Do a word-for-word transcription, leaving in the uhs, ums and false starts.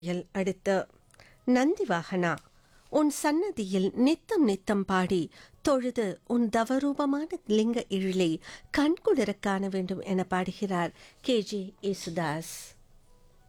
யல் அடுத்து நந்தி வாகனா உன் சன்னதியில் நித்தம் நித்தம் பாடி தொழுது உன் தவரூபமான லிங்க எழிலை கண்குளிர காண வேண்டும் என பாடுகிறார் கே ஜே யேசுதாஸ்.